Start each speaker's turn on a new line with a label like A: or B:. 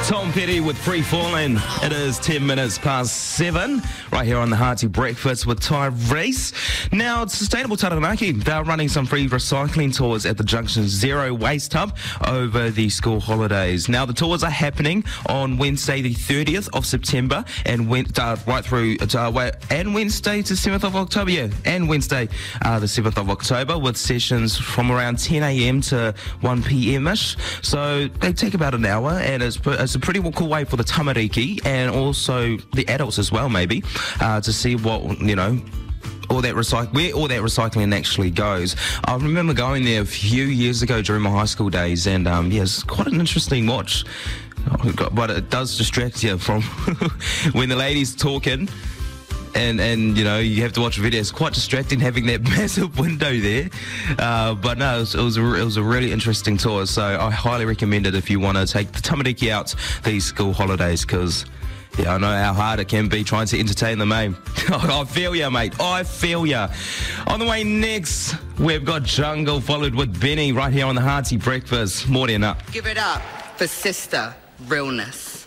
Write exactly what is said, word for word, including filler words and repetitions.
A: Tom Petty with Free Falling. It is ten minutes past seven, right here on the Hearty Breakfast with Tyrese. Now, it's Sustainable Taranaki. They're running some free recycling tours at the Junction Zero Waste Hub over the school holidays. Now, the tours are happening on Wednesday, the thirtieth of September, and went uh, right through uh, and Wednesday to seventh of October. Yeah, and Wednesday, uh, the seventh of October, with sessions from around ten a.m. to one p.m. ish. So they take about an hour, and it's, it's a pretty cool way for the tamariki and also the adults as well, maybe, uh, to see what, you know, all that recyc- where all that recycling actually goes. I remember going there a few years ago during my high school days, and um, yeah, it's quite an interesting watch. But it does distract you from when the lady's talking. And, and, you know, you have to watch a video. It's quite distracting having that massive window there. Uh, but no, it was, it, was a, it was a really interesting tour. So I highly recommend it if you want to take the tamariki out these school holidays, because, yeah, I know how hard it can be trying to entertain them, eh? I feel ya, mate. I feel ya. On the way next, we've got Jungle, followed with Benny, right here on the Hearty Breakfast. Morning up.
B: Give it up for Sister Realness.